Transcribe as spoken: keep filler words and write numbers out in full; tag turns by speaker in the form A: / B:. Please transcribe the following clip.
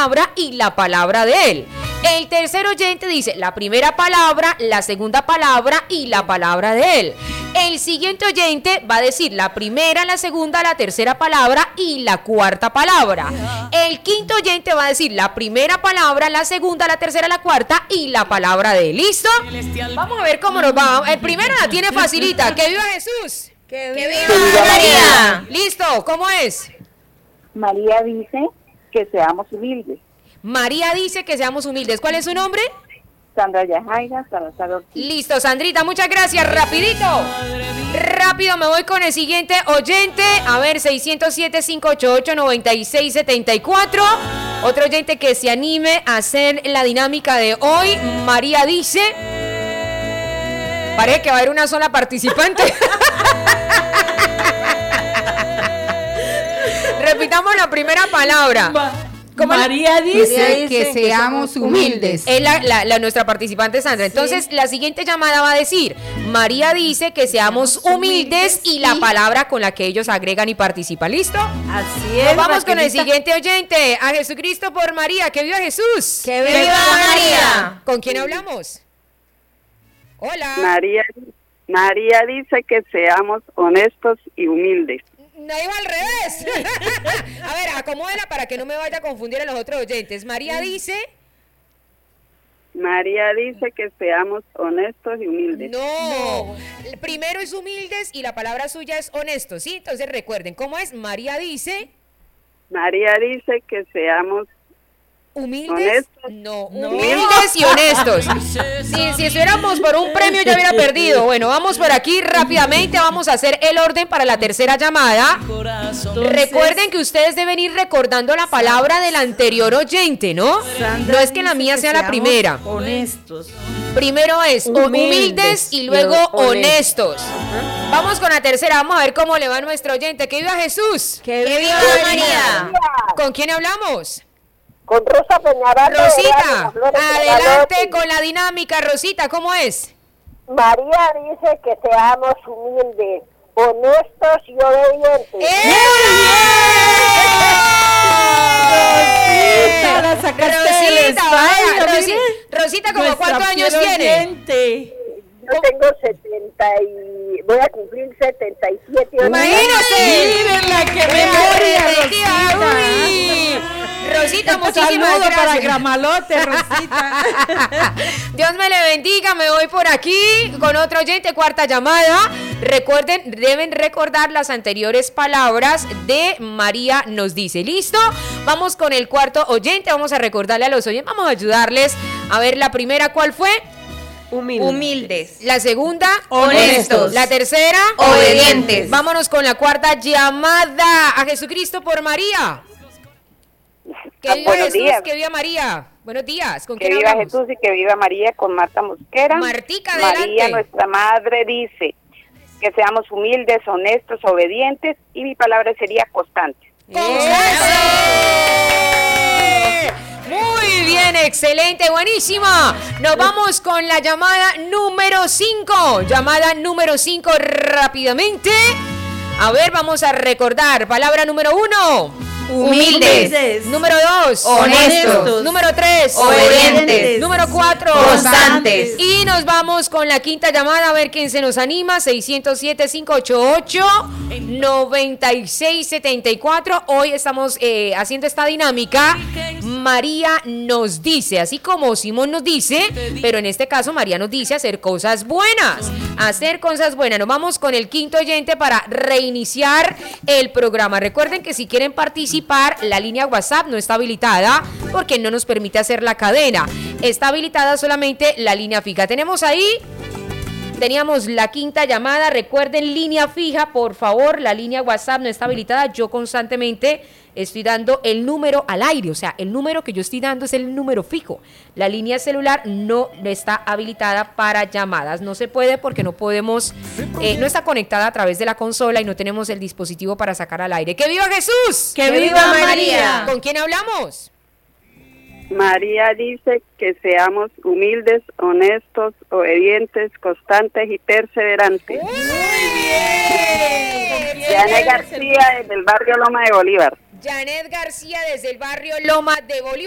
A: palabra y la palabra de él. El tercer oyente dice la primera palabra, la segunda palabra y la palabra de él. El siguiente oyente va a decir la primera, la segunda, la tercera palabra y la cuarta palabra. El quinto oyente va a decir la primera palabra, la segunda, la tercera, la cuarta y la palabra de él. ¿Listo? Vamos a ver cómo nos va. El primero la tiene facilita. ¡Que viva Jesús!
B: ¡Que
A: ¡Que
B: viva,
A: viva
B: María!
A: María! ¿Listo? ¿Cómo es?
C: María dice que seamos humildes.
A: María dice que seamos humildes. ¿Cuál es su nombre?
C: Sandra Yajaira Salazar Ortiz.
A: Listo, Sandrita, muchas gracias. Rapidito. Rápido, me voy con el siguiente oyente. A ver, seiscientos siete, cinco ocho ocho, noventa y seis setenta y cuatro. Otro oyente que se anime a hacer la dinámica de hoy. María dice... Parece que va a haber una sola participante. Repitamos la primera palabra.
B: María dice,
D: María dice que, que seamos humildes.
A: Es la, la, la, nuestra participante Sandra. Entonces, sí. La siguiente llamada va a decir: María dice que seamos humildes, humildes y la palabra con la que ellos agregan y participan. ¿Listo?
B: Así es.
A: Nos vamos rapidita con el siguiente oyente. A Jesucristo por María. ¡Que viva Jesús!
B: ¡Que viva, viva María!
A: ¿Con quién hablamos? Hola.
C: María, María dice que seamos honestos y humildes.
A: No iba al revés. A ver, acomódela para que no me vaya a confundir a los otros oyentes. María dice...
C: María dice que seamos honestos y humildes.
A: No. no. Primero es humildes y la palabra suya es honesto, ¿sí? Entonces recuerden, ¿cómo es? María dice...
C: María dice que seamos...
A: ¿Humildes?
C: ¿Honestos?
A: No, no, humildes y honestos. Si, si estuviéramos por un premio ya hubiera perdido. Bueno, vamos por aquí rápidamente. Vamos a hacer el orden para la tercera llamada. Entonces, recuerden que ustedes deben ir recordando la palabra del anterior oyente, ¿no? Sandra no es que la mía sea la primera.
B: Honestos.
A: Primero es humildes, humildes y luego honestos. honestos. Uh-huh. Vamos con la tercera. Vamos a ver cómo le va a nuestro oyente. ¡Que viva Jesús!
B: ¡Que viva, viva María!
A: María! ¿Con quién hablamos?
C: Con Rosa Peñaranda.
A: Rosita, adelante con la dinámica. Rosita, ¿cómo es?
C: María dice que seamos humildes, honestos y obedientes.
A: ¡Eh!
B: Rosita, la sacaste
A: Rosita, vaya,
B: Rosita,
A: Rosita, ¿como cuántos años tiene?
C: Oyente. Yo tengo setenta y... voy a cumplir setenta y siete.
A: Imagínate.
B: Miren la que memoria, Rosita.
A: Uy. Rosita, muchísimas
B: saludo
A: gracias.
B: para Gramalote, Rosita.
A: Dios me le bendiga, me voy por aquí con otro oyente, cuarta llamada. Recuerden, deben recordar las anteriores palabras de María nos dice. ¿Listo? Vamos con el cuarto oyente, vamos a recordarle a los oyentes, vamos a ayudarles. A ver, la primera, ¿cuál fue?
D: Humildes. Humildes.
A: La segunda,
D: honestos.
A: La tercera,
D: obedientes.
A: Vámonos con la cuarta llamada. A Jesucristo por María. Que viva
C: Buenos
A: Jesús,
C: días.
A: que viva María. Buenos días. ¿Con
C: que
A: quién
C: viva
A: hablamos?
C: Jesús y que viva María con Marta Mosquera.
A: Martica, adelante.
C: María, nuestra madre, dice que seamos humildes, honestos, obedientes y mi palabra sería constante.
A: ¡Constante! Muy bien, excelente, buenísima. Nos vamos con la llamada número cinco. Llamada número cinco rápidamente. A ver, vamos a recordar. Palabra número uno.
D: Humildes.
A: Humildes. Número dos.
D: Honestos.
A: Número tres.
D: Obedientes.
A: Número cuatro.
D: Constantes.
A: Y nos vamos con la quinta llamada. A ver quién se nos anima. seiscientos siete, cinco ocho ocho, noventa y seis setenta y cuatro. Hoy estamos eh, haciendo esta dinámica. María nos dice, así como Simón nos dice, pero en este caso María nos dice hacer cosas buenas. Hacer cosas buenas. Nos vamos con el quinto oyente para reiniciar el programa. Recuerden que si quieren participar, la línea WhatsApp no está habilitada porque no nos permite hacer la cadena. Está habilitada solamente la línea fija. Tenemos ahí, teníamos la quinta llamada. Recuerden, línea fija, por favor. La línea WhatsApp no está habilitada. Yo constantemente estoy dando el número al aire, o sea, el número que yo estoy dando es el número fijo. La línea celular no está habilitada para llamadas, no se puede porque no podemos, eh, no está conectada a través de la consola y no tenemos el dispositivo para sacar al aire. ¡Que viva Jesús!
B: ¡Que, ¡Que viva María! María!
A: ¿Con quién hablamos?
C: María dice que seamos humildes, honestos, obedientes, constantes y perseverantes.
A: ¡Muy bien!
C: Janet García, desde el barrio Loma de Bolívar.
A: Janet García, desde el barrio Loma de Bolívar.